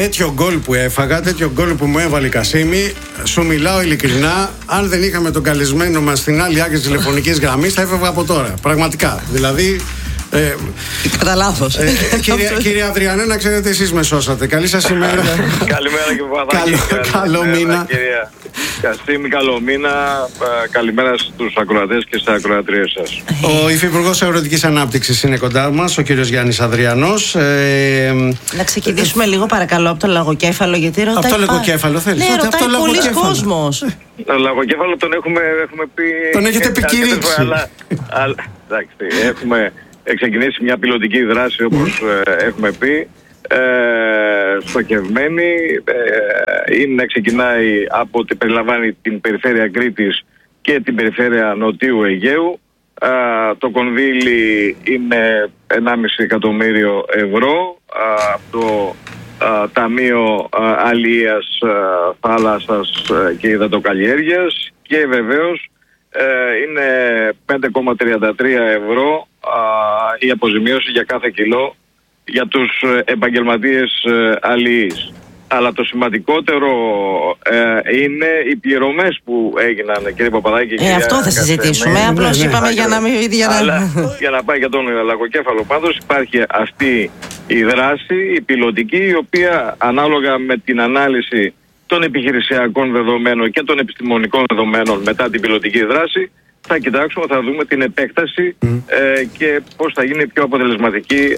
τέτοιο γκολ που έφαγα, τέτοιο γκολ που μου έβαλε η Κασίμη, σου μιλάω ειλικρινά, αν δεν είχαμε τον καλεσμένο μας στην άλλη άκρη της τηλεφωνικής γραμμής, θα έφευγα από τώρα. Πραγματικά. Δηλαδή. Κατά λάθος. Κύριε Αδριανέ, να ξέρετε, εσείς με σώσατε. Καλή σας ημέρα. Καλημέρα και Παπαδάκη. Καλό μήνα. Κυρία Κασίμη, καλό μήνα. Καλημέρα στους ακροατές και στις ακροατρίες σας. Ο Υφυπουργός Αγροτικής Ανάπτυξης είναι κοντά μας, ο κύριος Γιάννης Αδριανός. Να ξεκινήσουμε λίγο παρακαλώ από το λαγοκέφαλο, γιατί ρωτάει. Από το λαγοκέφαλο θέλεις? Ναι, ρωτάει πολλοί κόσμος. Το λαγοκέφαλο τον έχουμε πει. Τον έχετε επικηρύξει. Εντάξει, έχουμε ξεκινήσει μια πιλωτική δράση, όπως έχουμε πει, στοχευμένη. Είναι, ξεκινάει από περιλαμβάνει την περιφέρεια Κρήτης και την περιφέρεια Νοτιού Αιγαίου. Το κονδύλι είναι 1,5 εκατομμύριο ευρώ από το Ταμείο Αλίας, Θάλασσας και Υδατοκαλλιέργειας, και βεβαίως είναι 5,33 ευρώ η αποζημίωση για κάθε κιλό για τους επαγγελματίες αλληλείς. Αλλά το σημαντικότερο είναι οι πληρωμές που έγιναν, κύριε Παπαδάκη. Αυτό θα συζητήσουμε. Απλώς είπαμε για να μην. Για να πάει για τον λαγοκέφαλο, πάντως υπάρχει αυτή η δράση, η πιλωτική, η οποία ανάλογα με την ανάλυση των επιχειρησιακών δεδομένων και των επιστημονικών δεδομένων μετά την πιλωτική δράση, θα κοιτάξουμε, θα δούμε την επέκταση και πώς θα γίνει πιο αποτελεσματική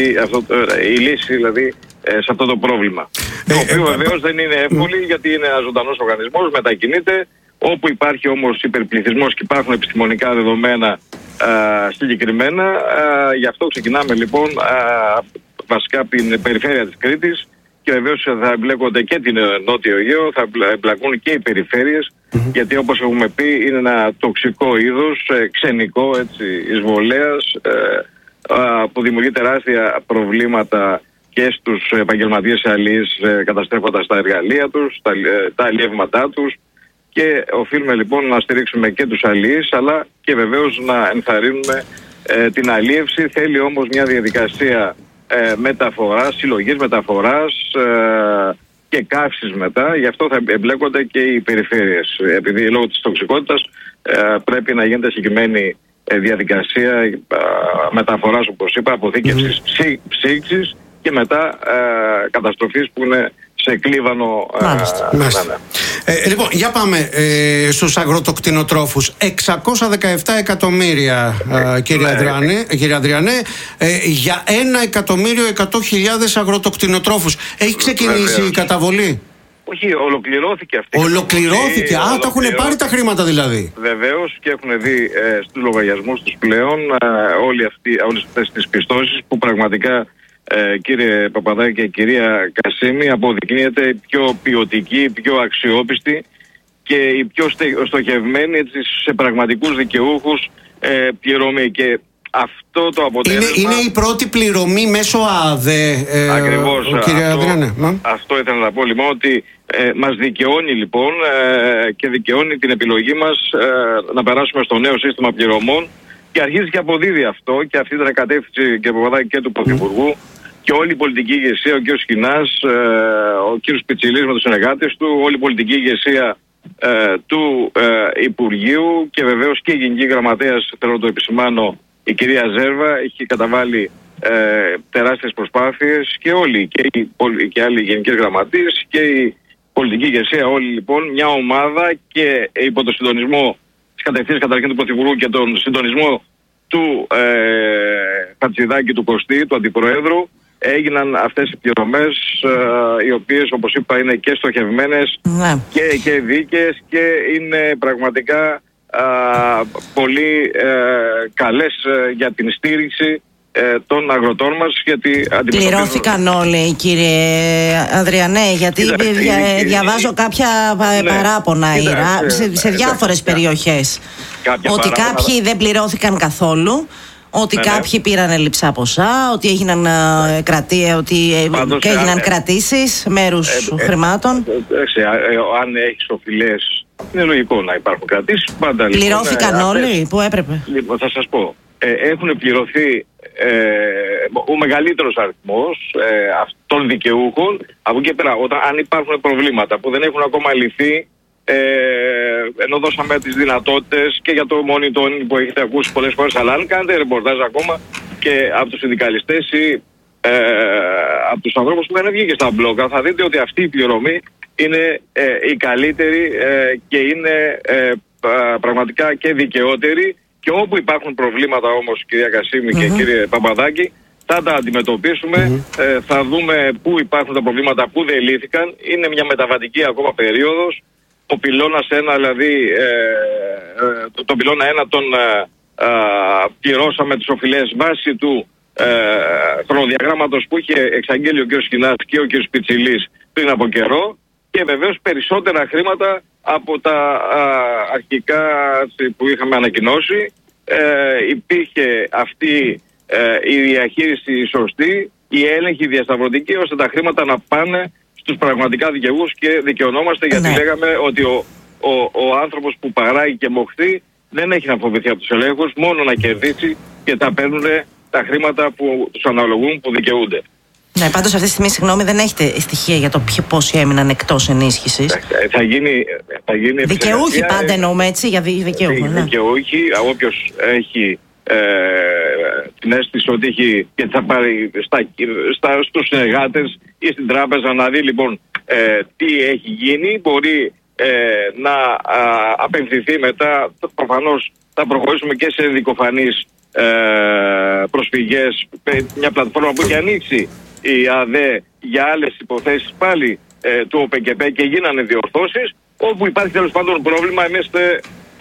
η λύση, δηλαδή, σε αυτό το πρόβλημα. Το οποίο βεβαίως δεν είναι εύκολη, γιατί είναι ένας ζωντανός οργανισμός, μετακινείται. Όπου υπάρχει όμως υπερπληθυσμός και υπάρχουν επιστημονικά δεδομένα συγκεκριμένα, γι' αυτό ξεκινάμε λοιπόν βασικά από την περιφέρεια της Κρήτης, και βεβαίως θα εμπλέκονται και την Νότιο Αιγαίο, θα εμπλακούν και οι περιφέρειες, γιατί όπως έχουμε πει είναι ένα τοξικό είδος, ξενικό, έτσι, εισβολέας, που δημιουργεί τεράστια προβλήματα και στους επαγγελματίες αλληλείς, καταστρέφοντας τα εργαλεία τους, τα αλλιεύματά τους, και οφείλουμε λοιπόν να στηρίξουμε και τους αλληλείς, αλλά και βεβαίως να ενθαρρύνουμε την αλλίευση. Θέλει όμως μια διαδικασία μεταφοράς, συλλογής μεταφοράς και καύσης μετά. Γι' αυτό θα εμπλέκονται και οι περιφέρειες, επειδή λόγω της τοξικότητας πρέπει να γίνεται συγκεκριμένη διαδικασία μεταφοράς, όπως είπα, αποθήκευσης, ψήξης και μετά καταστροφής που είναι σε κλίβανο. Λοιπόν, για πάμε στους αγροτοκτηνοτρόφους. 617 εκατομμύρια, κύριε Αδριανέ, για 1.100.000 αγροτοκτηνοτρόφους. Έχει ξεκινήσει η καταβολη? Όχι, ολοκληρώθηκε αυτή. Ολοκληρώθηκε. Τα έχουν πάρει τα χρήματα δηλαδή. Βεβαίως, και έχουν δει στους λογαριασμούς τους πλέον όλες αυτές τις πιστώσεις που πραγματικά, κύριε Παπαδάκη και κυρία Κασίμη, αποδεικνύεται η πιο ποιοτική, η πιο αξιόπιστη και η πιο στοχευμένη, έτσι, σε πραγματικούς δικαιούχους πληρωμή. Και αυτό το αποτέλεσμα είναι η πρώτη πληρωμή μέσω ΑΔΕ. Ακριβώς. Αυτό ήθελα να πω λοιπόν, ότι μας δικαιώνει λοιπόν και δικαιώνει την επιλογή μας να περάσουμε στο νέο σύστημα πληρωμών, και αρχίζει και αποδίδει αυτό, και αυτή ήταν η κατεύθυνση και και του Πρωθυπουργού και όλη η πολιτική ηγεσία, ο κ. Σκινάς, ο κ. Πιτσιλής με τους συνεργάτες του, όλη η πολιτική ηγεσία του Υπουργείου, και βεβαίως και η Γενική Γραμματέας, θέλω να το επισημάνω, η κυρία Ζέρβα, έχει καταβάλει τεράστιες προσπάθειες, και όλοι, και άλλοι γενικές γραμματείες και η πολιτική ηγεσία, όλοι λοιπόν, μια ομάδα, και υπό το συντονισμό της κατευθύνσης καταρχήν του Πρωθυπουργού και τον συντονισμό του Χατζηδάκη, του Κωστή, του Αντιπροέδρου, έγιναν αυτές οι πληρωμές, οι οποίες, όπως είπα, είναι και στοχευμένες και δίκαιες, και είναι πραγματικά πολύ καλές για την στήριξη των αγροτών μας, γιατί πληρώθηκαν όλοι, κύριε Αδριανέ, γιατί διαβάζω κάποια παράπονα σε διάφορες περιοχές, ότι κάποιοι δεν πληρώθηκαν καθόλου, ότι κάποιοι πήραν λειψά ποσά, ότι έγιναν κρατήσεις μέρους χρημάτων. Αν έχεις οφειλές, είναι λογικό να υπάρχουν κρατήσεις. Πληρώθηκαν όλοι που έπρεπε? Λοιπόν, θα σας πω. Έχουν πληρωθεί ο μεγαλύτερος αριθμός των δικαιούχων. Από εκεί πέρα, αν υπάρχουν προβλήματα που δεν έχουν ακόμα λυθεί, ενώ δώσαμε τις δυνατότητες και για το monitoring που έχετε ακούσει πολλές φορές, αλλά αν κάνετε ρεπορτάζ ακόμα και από τους συνδικαλιστές ή από τους ανθρώπους που δεν βγήκε στα μπλόκα, θα δείτε ότι αυτή η πληρωμή είναι η καλύτερη και είναι πραγματικά και δικαιότερη. Και όπου υπάρχουν προβλήματα όμως, κυρία Κασίμη και κύριε Παπαδάκη, θα τα αντιμετωπίσουμε, θα δούμε πού υπάρχουν τα προβλήματα, πού δεν λύθηκαν. Είναι μια μεταβατική ακόμα περίοδος. Ο πυλώνας 1, δηλαδή τον πυλώνα 1 τον πληρώσαμε τις οφειλές βάσει του χρονοδιαγράμματος που είχε εξαγγείλει ο κ. Σκινάς και ο κ. Πιτσιλής πριν από καιρό, και βεβαίως περισσότερα χρήματα από τα αρχικά που είχαμε ανακοινώσει. Υπήρχε αυτή η διαχείριση σωστή, η έλεγχη διασταυρωτική, ώστε τα χρήματα να πάνε στους πραγματικά δικαιούς, και δικαιωνόμαστε γιατί λέγαμε ότι ο άνθρωπος που παράγει και μοχθεί δεν έχει να φοβηθεί από τους ελέγχους, μόνο να κερδίσει, και θα παίρνουν τα χρήματα που τους αναλογούν, που δικαιούνται. Ναι, πάντως αυτή τη στιγμή, συγγνώμη, δεν έχετε στοιχεία για το πόσοι έμειναν εκτός ενίσχυσης. Θα γίνει δικαιούχοι πάντα εννοούμε, έτσι, για δικαιούχοι. Δικαιούχοι, όποιος έχει την αίσθηση ότι έχει και θα πάρει στους συνεργάτες ή στην τράπεζα να δει λοιπόν τι έχει γίνει, μπορεί να απευθυνθεί μετά. Προφανώς θα προχωρήσουμε και σε δικοφανείς προσφυγές, μια πλατφόρμα που έχει ανοίξει η ΑΔΕ για άλλες υποθέσεις πάλι του ΟΠΕΚΕΠΕ, και γίνανε διορθώσεις. Όπου υπάρχει τέλος πάντων πρόβλημα, είμαστε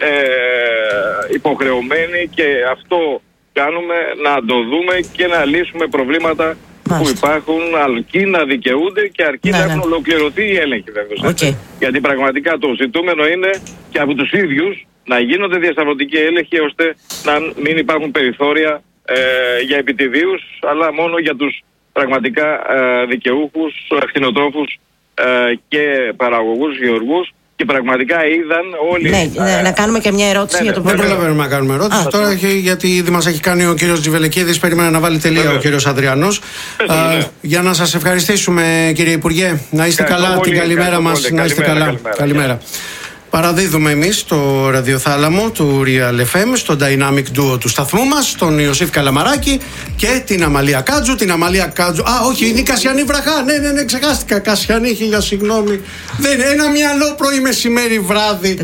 υποχρεωμένοι, και αυτό κάνουμε, να το δούμε και να λύσουμε προβλήματα που υπάρχουν, αρκεί να δικαιούνται και αρκεί να έχουν ολοκληρωθεί οι έλεγχοι, βέβαια. Γιατί πραγματικά το ζητούμενο είναι και από τους ίδιους να γίνονται διασταυρωτικοί έλεγχοι, ώστε να μην υπάρχουν περιθώρια για επιτιδίους, αλλά μόνο για τους πραγματικά δικαιούχους, κτηνοτρόφους και παραγωγούς, γεωργούς. Και πραγματικά είδαν όλοι. Ναι, να κάνουμε και μια ερώτηση για το πρόβλημα. Δεν προλαβαίνουμε να κάνουμε ερώτηση. Τώρα γιατί ήδη μας έχει κάνει ο κύριος Τζιβελεκίδης, περίμενα να βάλει τελεία ο κύριος Ανδριανός. Για να σας ευχαριστήσουμε, κύριε Υπουργέ. Να είστε καλά, την καλημέρα μας. Να είστε καλά. Καλημέρα. Παραδίδουμε εμείς το ραδιοθάλαμο του Real FM στον Dynamic Duo του σταθμού μας, τον Ιωσήφ Καλαμαράκη και την Αμαλία Κάτζου. Την Αμαλία Κάτζου. Όχι, είναι η Κασιανή Βραχά. Ναι, ξεχάστηκα. Κασιανή, χίλια συγγνώμη. Δεν είναι ένα μυαλό πρωί, μεσημέρι, βράδυ.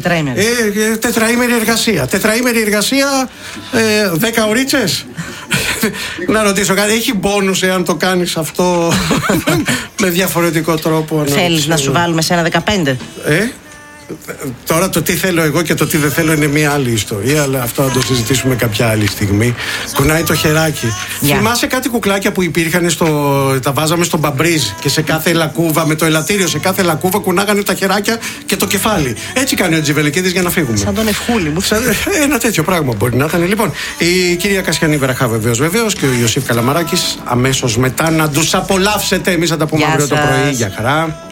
Τετραήμερη εργασία. 10 ωρίτσες. Να ρωτήσω κάτι. Έχει μπόνους εάν το κάνεις αυτό με διαφορετικό τρόπο? Θέλεις να σου βάλουμε σε ένα 15? Τώρα το τι θέλω εγώ και το τι δεν θέλω είναι μια άλλη ιστορία, αλλά αυτό θα το συζητήσουμε κάποια άλλη στιγμή. Κουνάει το χεράκι. Θυμάσαι κάτι κουκλάκια που υπήρχαν τα βάζαμε στον Μπαμπρίζ, και σε κάθε λακκούβα, με το ελαττήριο, σε κάθε λακκούβα κουνάγανε τα χεράκια και το κεφάλι. Έτσι κάνει ο Τζιβελεκίδης για να φύγουμε. Σαν τον Ευχούλη μου. Ένα τέτοιο πράγμα μπορεί να ήταν. Λοιπόν, η κυρία Κασιανή Βραχά βεβαίως και ο Ιωσήφ Καλαμαράκης αμέσως μετά να τους απολαύσετε. Εμείς θα τα πούμε αύριο το πρωί. Γεια χαρά.